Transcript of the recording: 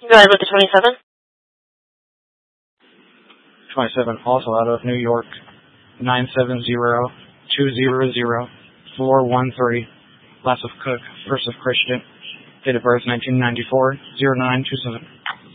Go ahead with the 27. 27, also out of New York, 970-200-413, last of Cook, first of Christian, date of birth 1994, 0927.